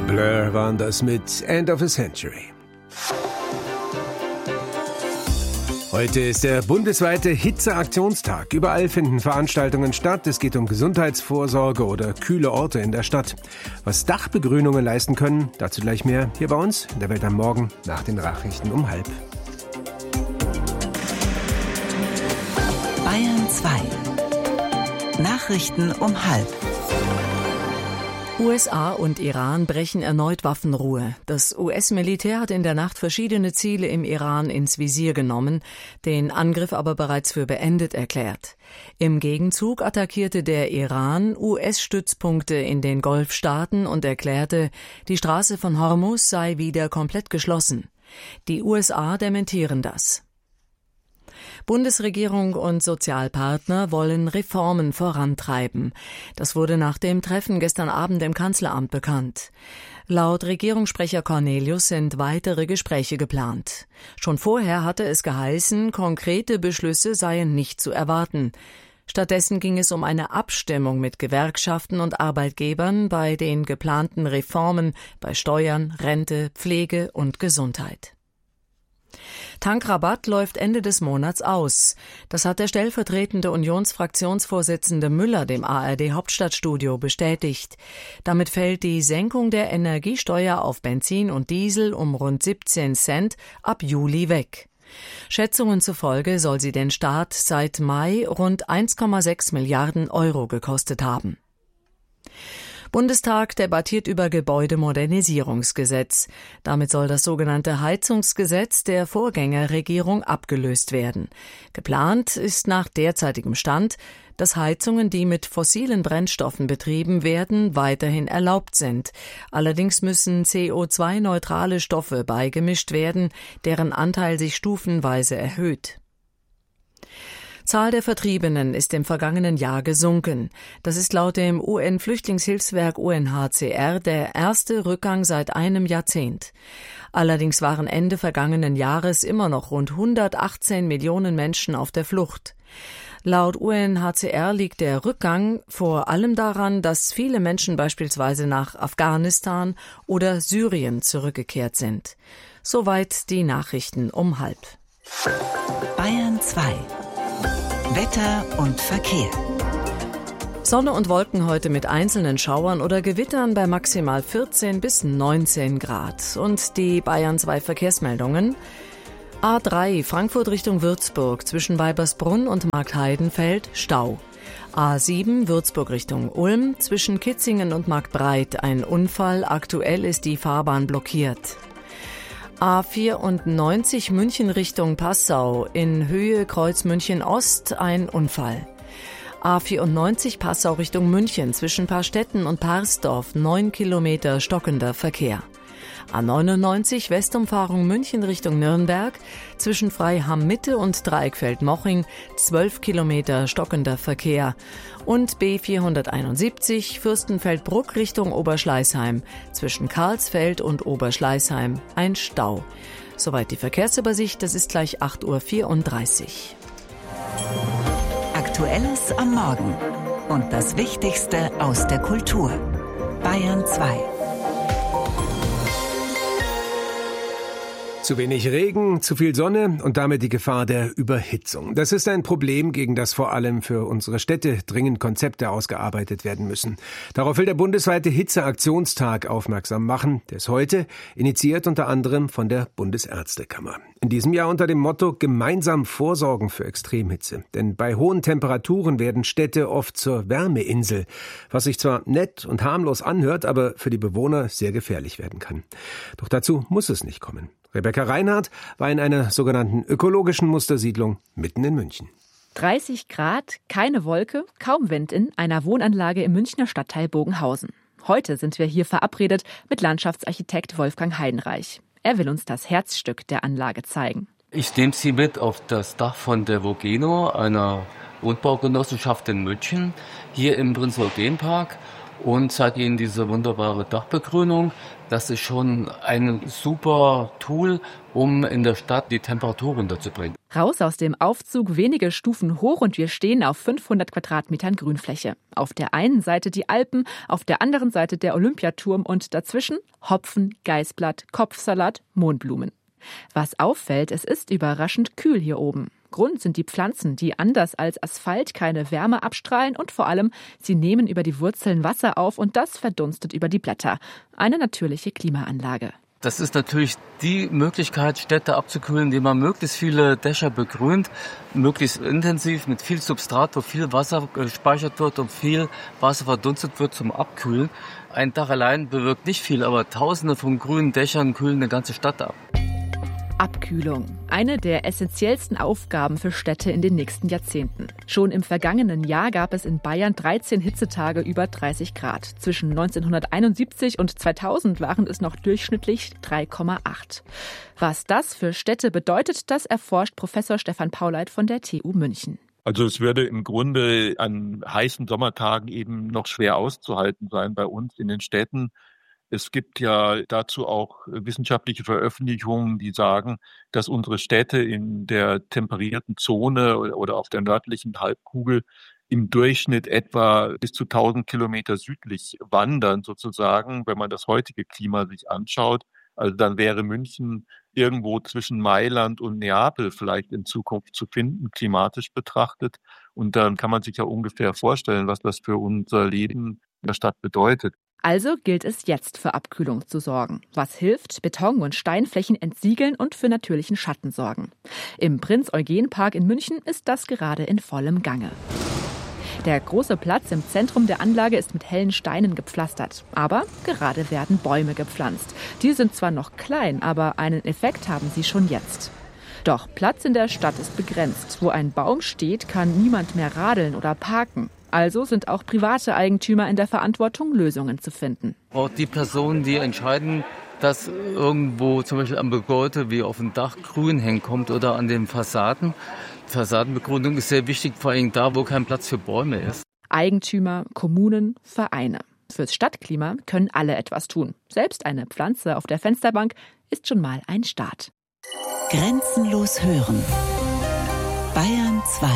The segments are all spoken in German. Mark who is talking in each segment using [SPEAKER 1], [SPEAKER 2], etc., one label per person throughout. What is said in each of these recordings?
[SPEAKER 1] Blur waren das mit End of a Century. Heute ist der bundesweite Hitzeaktionstag. Überall finden Veranstaltungen statt. Es geht um Gesundheitsvorsorge oder kühle Orte in der Stadt. Was Dachbegrünungen leisten können, dazu gleich mehr hier bei uns in der Welt am Morgen nach den Nachrichten um 12:30.
[SPEAKER 2] Bayern 2. Nachrichten um 12:30.
[SPEAKER 3] USA und Iran brechen erneut Waffenruhe. Das US-Militär hat in der Nacht verschiedene Ziele im Iran ins Visier genommen, den Angriff aber bereits für beendet erklärt. Im Gegenzug attackierte der Iran US-Stützpunkte in den Golfstaaten und erklärte, die Straße von Hormuz sei wieder komplett geschlossen. Die USA dementieren das. Bundesregierung und Sozialpartner wollen Reformen vorantreiben. Das wurde nach dem Treffen gestern Abend im Kanzleramt bekannt. Laut Regierungssprecher Cornelius sind weitere Gespräche geplant. Schon vorher hatte es geheißen, konkrete Beschlüsse seien nicht zu erwarten. Stattdessen ging es um eine Abstimmung mit Gewerkschaften und Arbeitgebern bei den geplanten Reformen bei Steuern, Rente, Pflege und Gesundheit. Tankrabatt läuft Ende des Monats aus. Das hat der stellvertretende Unionsfraktionsvorsitzende Müller dem ARD-Hauptstadtstudio bestätigt. Damit fällt die Senkung der Energiesteuer auf Benzin und Diesel um rund 17 Cent ab Juli weg. Schätzungen zufolge soll sie den Staat seit Mai rund 1,6 Milliarden Euro gekostet haben. Bundestag debattiert über Gebäudemodernisierungsgesetz. Damit soll das sogenannte Heizungsgesetz der Vorgängerregierung abgelöst werden. Geplant ist nach derzeitigem Stand, dass Heizungen, die mit fossilen Brennstoffen betrieben werden, weiterhin erlaubt sind. Allerdings müssen CO2-neutrale Stoffe beigemischt werden, deren Anteil sich stufenweise erhöht. Zahl der Vertriebenen ist im vergangenen Jahr gesunken. Das ist laut dem UN-Flüchtlingshilfswerk UNHCR der erste Rückgang seit einem Jahrzehnt. Allerdings waren Ende vergangenen Jahres immer noch rund 118 Millionen Menschen auf der Flucht. Laut UNHCR liegt der Rückgang vor allem daran, dass viele Menschen beispielsweise nach Afghanistan oder Syrien zurückgekehrt sind. Soweit die Nachrichten um 12:30.
[SPEAKER 2] Bayern 2. Wetter und Verkehr.
[SPEAKER 3] Sonne und Wolken heute mit einzelnen Schauern oder Gewittern bei maximal 14 bis 19 Grad. Und die Bayern 2 Verkehrsmeldungen. A3 Frankfurt Richtung Würzburg zwischen Weibersbrunn und Marktheidenfeld Stau. A7 Würzburg Richtung Ulm zwischen Kitzingen und Marktbreit ein Unfall. Aktuell ist die Fahrbahn blockiert. A94 München Richtung Passau in Höhe Kreuz München Ost ein Unfall. A94 Passau Richtung München zwischen Paarstetten und Parsdorf 9 Kilometer stockender Verkehr. A99 Westumfahrung München Richtung Nürnberg zwischen Freiham-Mitte und Dreieckfeld-Moching 12 Kilometer stockender Verkehr. Und B471 Fürstenfeldbruck Richtung Oberschleißheim zwischen Karlsfeld und Oberschleißheim ein Stau. Soweit die Verkehrsübersicht, das ist gleich 8:34 Uhr.
[SPEAKER 2] Aktuelles am Morgen und das Wichtigste aus der Kultur. Bayern 2.
[SPEAKER 1] Zu wenig Regen, zu viel Sonne und damit die Gefahr der Überhitzung. Das ist ein Problem, gegen das vor allem für unsere Städte dringend Konzepte ausgearbeitet werden müssen. Darauf will der bundesweite Hitzeaktionstag aufmerksam machen. Der ist heute initiiert unter anderem von der Bundesärztekammer. In diesem Jahr unter dem Motto Gemeinsam vorsorgen für Extremhitze. Denn bei hohen Temperaturen werden Städte oft zur Wärmeinsel, was sich zwar nett und harmlos anhört, aber für die Bewohner sehr gefährlich werden kann. Doch dazu muss es nicht kommen. Rebecca Reinhardt war in einer sogenannten ökologischen Mustersiedlung mitten in München.
[SPEAKER 4] 30 Grad, keine Wolke, kaum Wind in einer Wohnanlage im Münchner Stadtteil Bogenhausen. Heute sind wir hier verabredet mit Landschaftsarchitekt Wolfgang Heidenreich. Er will uns das Herzstück der Anlage zeigen.
[SPEAKER 5] Ich nehme Sie mit auf das Dach von der Vogeno, einer Wohnbaugenossenschaft in München, hier im Prinz-Eugen-Park. Und zeige Ihnen diese wunderbare Dachbegrünung. Das ist schon ein super Tool, um in der Stadt die Temperatur runterzubringen.
[SPEAKER 4] Raus aus dem Aufzug, wenige Stufen hoch und wir stehen auf 500 Quadratmetern Grünfläche. Auf der einen Seite die Alpen, auf der anderen Seite der Olympiaturm und dazwischen Hopfen, Geißblatt, Kopfsalat, Mohnblumen. Was auffällt, es ist überraschend kühl hier oben. Grund sind die Pflanzen, die anders als Asphalt keine Wärme abstrahlen und vor allem, sie nehmen über die Wurzeln Wasser auf und das verdunstet über die Blätter. Eine natürliche Klimaanlage.
[SPEAKER 5] Das ist natürlich die Möglichkeit, Städte abzukühlen, indem man möglichst viele Dächer begrünt, möglichst intensiv mit viel Substrat, wo viel Wasser gespeichert wird und viel Wasser verdunstet wird zum Abkühlen. Ein Dach allein bewirkt nicht viel, aber Tausende von grünen Dächern kühlen eine ganze Stadt ab.
[SPEAKER 4] Abkühlung. Eine der essentiellsten Aufgaben für Städte in den nächsten Jahrzehnten. Schon im vergangenen Jahr gab es in Bayern 13 Hitzetage über 30 Grad. Zwischen 1971 und 2000 waren es noch durchschnittlich 3,8. Was das für Städte bedeutet, das erforscht Professor Stefan Pauleit von der TU München.
[SPEAKER 6] Also es würde im Grunde an heißen Sommertagen eben noch schwer auszuhalten sein bei uns in den Städten. Es gibt ja dazu auch wissenschaftliche Veröffentlichungen, die sagen, dass unsere Städte in der temperierten Zone oder auf der nördlichen Halbkugel im Durchschnitt etwa bis zu 1000 Kilometer südlich wandern sozusagen, wenn man das heutige Klima sich anschaut. Also dann wäre München irgendwo zwischen Mailand und Neapel vielleicht in Zukunft zu finden, klimatisch betrachtet. Und dann kann man sich ja ungefähr vorstellen, was das für unser Leben in der Stadt bedeutet.
[SPEAKER 4] Also gilt es jetzt für Abkühlung zu sorgen. Was hilft? Beton- und Steinflächen entsiegeln und für natürlichen Schatten sorgen. Im Prinz-Eugen-Park in München ist das gerade in vollem Gange. Der große Platz im Zentrum der Anlage ist mit hellen Steinen gepflastert. Aber gerade werden Bäume gepflanzt. Die sind zwar noch klein, aber einen Effekt haben sie schon jetzt. Doch Platz in der Stadt ist begrenzt. Wo ein Baum steht, kann niemand mehr radeln oder parken. Also sind auch private Eigentümer in der Verantwortung, Lösungen zu finden.
[SPEAKER 5] Auch die Personen, die entscheiden, dass irgendwo zum Beispiel am Gebäude wie auf dem Dach Grün hinkommt oder an den Fassaden. Fassadenbegrünung ist sehr wichtig, vor allem da, wo kein Platz für Bäume ist.
[SPEAKER 4] Eigentümer, Kommunen, Vereine. Fürs Stadtklima können alle etwas tun. Selbst eine Pflanze auf der Fensterbank ist schon mal ein Start.
[SPEAKER 2] Grenzenlos hören. Bayern 2.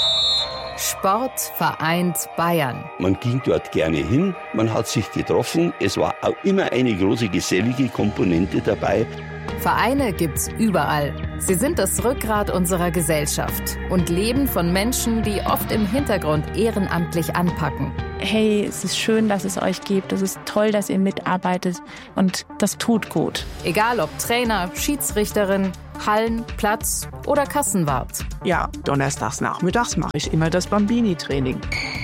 [SPEAKER 7] Sport vereint Bayern.
[SPEAKER 8] Man ging dort gerne hin, man hat sich getroffen. Es war auch immer eine große gesellige Komponente dabei.
[SPEAKER 7] Vereine gibt's überall. Sie sind das Rückgrat unserer Gesellschaft und leben von Menschen, die oft im Hintergrund ehrenamtlich anpacken.
[SPEAKER 9] Hey, es ist schön, dass es euch gibt. Es ist toll, dass ihr mitarbeitet und das tut gut.
[SPEAKER 7] Egal ob Trainer, Schiedsrichterin, Hallen, Platz oder Kassenwart.
[SPEAKER 10] Ja, donnerstags nachmittags mache ich immer das Bambini-Training.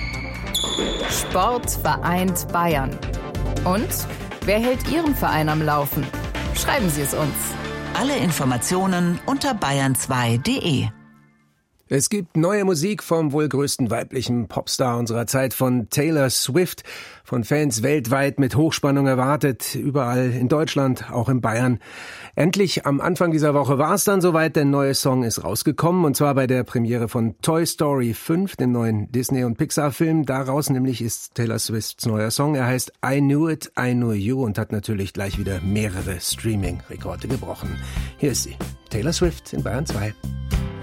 [SPEAKER 7] Sport vereint Bayern. Und wer hält Ihren Verein am Laufen? Schreiben Sie es uns.
[SPEAKER 2] Alle Informationen unter bayern2.de.
[SPEAKER 1] Es gibt neue Musik vom wohl größten weiblichen Popstar unserer Zeit, von Taylor Swift, von Fans weltweit mit Hochspannung erwartet, überall in Deutschland, auch in Bayern. Endlich am Anfang dieser Woche war es dann soweit, der neue Song ist rausgekommen, und zwar bei der Premiere von Toy Story 5, dem neuen Disney- und Pixar-Film. Daraus nämlich ist Taylor Swifts neuer Song. Er heißt I Knew It, I Knew You und hat natürlich gleich wieder mehrere Streaming-Rekorde gebrochen. Hier ist sie, Taylor Swift in Bayern 2.